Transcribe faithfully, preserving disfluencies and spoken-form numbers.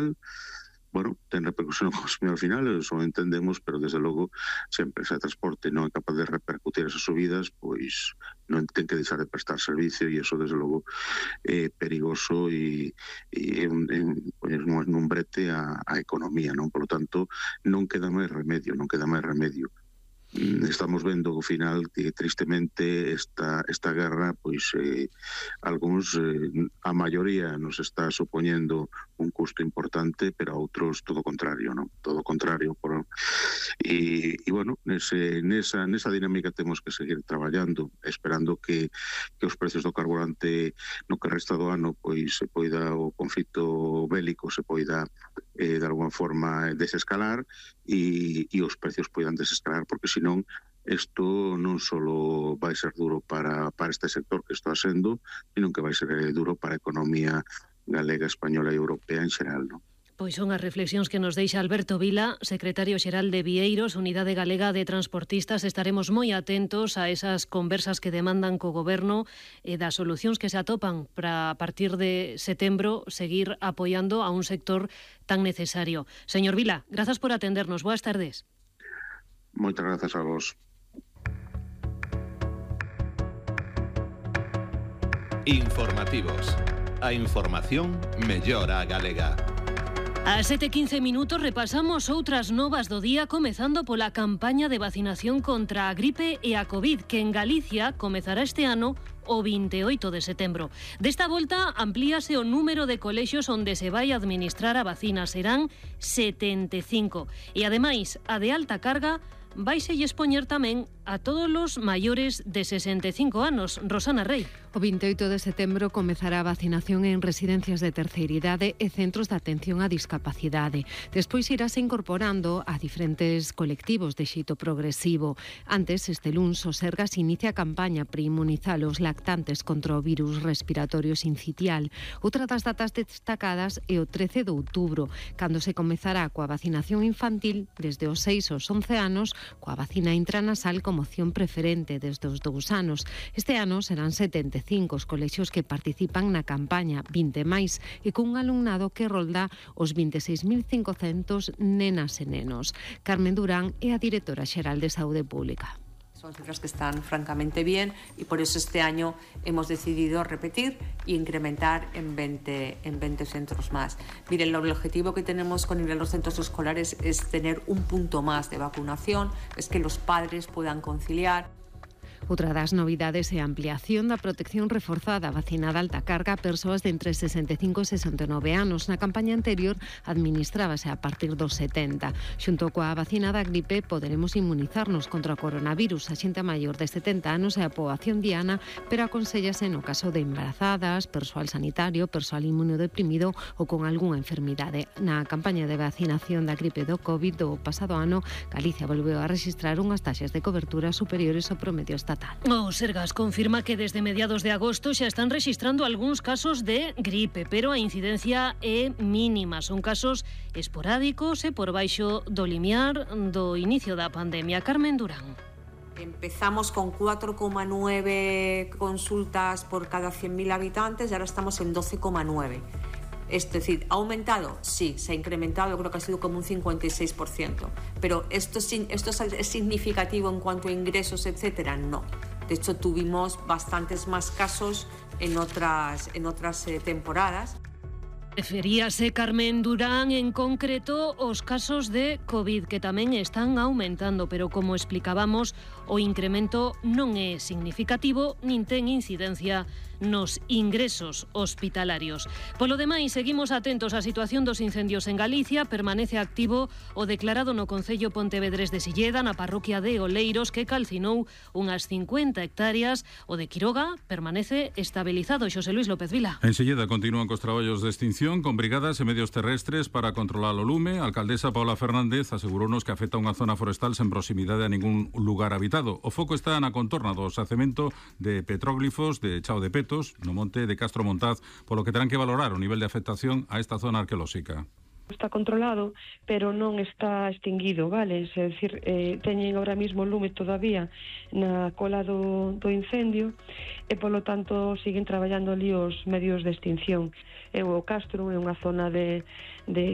final, bueno, ten repercusión no consumidor final, eso entendemos, pero desde logo, se a empresa de transporte non é capaz de repercutir esas subidas, pois non ten que deixar de prestar servicio, e eso desde logo é perigoso e, e en, en, pois, nun brete a, a economía, non? Por lo tanto, non queda máis remedio, non queda máis remedio. Estamos vendo ao final que tristemente esta, esta guerra, pois eh, algúns, eh, a maioría nos está supoñendo un custo importante, pero a outros todo o contrario, non? Todo o contrario. Por... E, e bueno, nese, nesa, nesa dinámica temos que seguir traballando, esperando que, que os precios do carburante no que resta do ano, pois se poida o conflito bélico se poida eh, de alguma forma desescalar e, e os precios poidan desescalar, porque senón isto non só vai ser duro para, para este sector que está sendo, sino que vai ser duro para a economía galega, española e europea en xeral, non? Pois son as reflexións que nos deixa Alberto Vila, secretario xeral de Vieiros, Unidade Galega de Transportistas. Estaremos moi atentos a esas conversas que demandan co goberno e das solucións que se atopan para, a partir de setembro, seguir apoiando a un sector tan necesario. Señor Vila, grazas por atendernos. Boas tardes. Moitas grazas a vos. Informativos. A información mellora a galega. A sete e quince minutos repasamos outras novas do día, comezando pola campaña de vacinación contra a gripe e a COVID, que en Galicia comezará este ano o vinte e oito de setembro. Desta volta amplíase o número de colexios onde se vai administrar a vacina, serán setenta e cinco. E ademais, a de alta carga vaise expoñer tamén a todos os maiores de sesenta e cinco anos. Rosana Rey. O vinte e oito de setembro comezará a vacinación en residencias de terceira idade e centros de atención á discapacidade. Despois irase incorporando a diferentes colectivos de xeito progresivo. Antes, este luns, o Sergas inicia a campaña para inmunizar os lactantes contra o virus respiratorio sincitial. Outra das datas destacadas é o trece de outubro, cando se comezará coa vacinación infantil desde os seis aos once anos, coa vacina intranasal como opción preferente desde os dous anos. Este ano serán setenta e cinco os colexios que participan na campaña, vinte máis, e cun alumnado que rolda os vinte e seis mil cincocentos nenas e nenos. Carmen Durán é a directora xeral de Saúde Pública. Son cifras que están francamente bien y por eso este año hemos decidido repetir y incrementar en veinte, en veinte centros más. Miren, el objetivo que tenemos con ir a los centros escolares es tener un punto más de vacunación, es que los padres puedan conciliar. Outra das novidades é a ampliación da protección reforzada vacinada alta carga a persoas de entre sesenta e cinco e sesenta e nove anos. Na campaña anterior administrábase a partir dos setenta. Xunto coa vacina da gripe poderemos inmunizarnos contra o coronavirus a xente maior de setenta anos e a poboación diana, pero aconsellase no caso de embarazadas, persoal sanitario, persoal inmunodeprimido ou con algunha enfermidade. Na campaña de vacinación da gripe do COVID do pasado ano, Galicia volveu a registrar unhas taxas de cobertura superiores ao promedio estatal. O Sergas confirma que desde mediados de agosto xa están rexistrando algúns casos de gripe, pero a incidencia é mínima. Son casos esporádicos e por baixo do limiar do inicio da pandemia. Carmen Durán. Empezamos con cuatro coma nueve consultas por cada cien mil habitantes y ahora estamos en doce coma nueve. Es decir, ¿ha aumentado? Sí, se ha incrementado, yo creo que ha sido como un cincuenta y seis por ciento. Pero ¿esto, esto es significativo en cuanto a ingresos, etcétera? No. De hecho, tuvimos bastantes más casos en otras, en otras eh, temporadas. Referíase Carmen Durán en concreto os casos de COVID que tamén están aumentando, pero como explicábamos, o incremento non é significativo nin ten incidencia nos ingresos hospitalarios. Polo demais, seguimos atentos á situación dos incendios en Galicia. Permanece activo o declarado no concello pontevedrés de Silleda, na parroquia de Oleiros, que calcinou unhas cincuenta hectáreas. O de Quiroga permanece estabilizado. Xosé Luis López Vila. En Silleda continúan cos traballos de extinción con brigadas e medios terrestres para controlar o lume. A alcaldesa Paula Fernández asegurounos que afecta unha zona forestal sen proximidade a ningún lugar habitado. O foco está na contorna do xacemento de petróglifos de Chao de Petos, no monte de Castro Montaz, polo que terán que valorar o nivel de afectación a esta zona arqueolóxica. Está controlado, pero non está extinguido, vale? É dicir, eh, teñen ahora mismo lume todavía na cola do, do incendio e, polo tanto, siguen traballando ali os medios de extinción. E o Castro é unha zona de, de